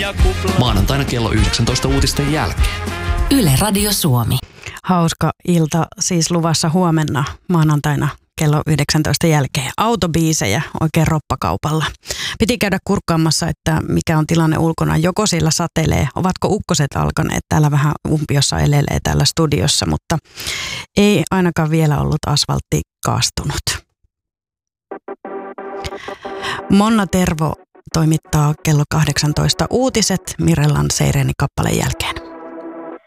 Maanantaina kello 19 uutisten jälkeen. Yle Radio Suomi. Hauska ilta siis luvassa huomenna maanantaina kello 19 jälkeen. Autobiisejä oikein roppakaupalla. Piti käydä kurkkaamassa, että mikä on tilanne ulkona. Joko siellä satelee, ovatko ukkoset alkaneet. Täällä vähän umpiossa elelee täällä studiossa, mutta ei ainakaan vielä ollut asfaltti kaastunut. Monna Tervo toimittaa kello 18 uutiset Mirellan Seireni kappaleen jälkeen.